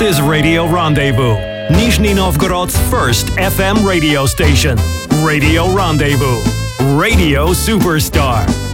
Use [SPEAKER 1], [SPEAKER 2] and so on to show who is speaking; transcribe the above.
[SPEAKER 1] is Radio Rendezvous, Nizhny Novgorod's first FM radio station. Radio Rendezvous. Radio Superstar.